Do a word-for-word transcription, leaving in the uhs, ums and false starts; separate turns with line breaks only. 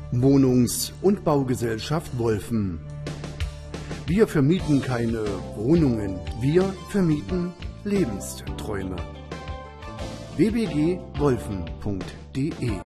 Wohnungs- und Baugesellschaft Wolfen. Wir vermieten keine Wohnungen, wir vermieten Lebensträume. w b g wolfen punkt de